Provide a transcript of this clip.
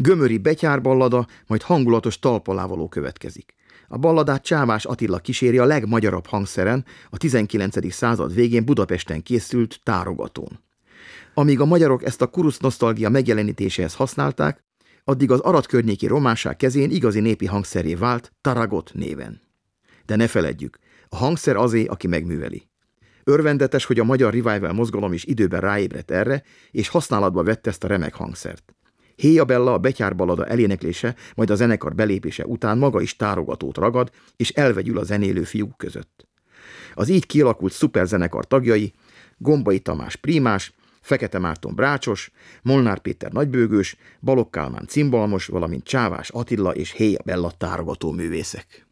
Gömöri betyárballada, majd hangulatos talpalávaló következik. A balladát Csávás Attila kíséri a legmagyarabb hangszeren, a 19. század végén Budapesten készült tárogatón. Amíg a magyarok ezt a kurusz nosztalgia megjelenítéséhez használták, addig az Arad környéki románság kezén igazi népi hangszerré vált Taragot néven. De ne feledjük, a hangszer azé, aki megműveli. Örvendetes, hogy a magyar revival mozgalom is időben ráébredt erre, és használatba vette ezt a remek hangszert. Héja Bella, a betyárballada eléneklése, majd a zenekar belépése után maga is tárogatót ragad, és elvegyül a zenélő fiúk között. Az így kialakult szuperzenekar tagjai Gombai Tamás prímás, Fekete Márton brácsos, Molnár Péter nagybőgős, Balogh Kálmán cimbalmos, valamint Csávás Attila és Héja Bella tárogató művészek.